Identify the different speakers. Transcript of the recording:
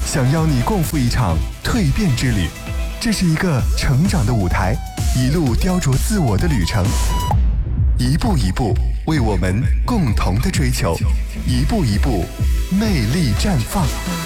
Speaker 1: 想邀你共赴一场蜕变之旅。这是一个成长的舞台，一路雕琢自我的旅程，一步一步为我们共同的追求，一步一步魅力绽放。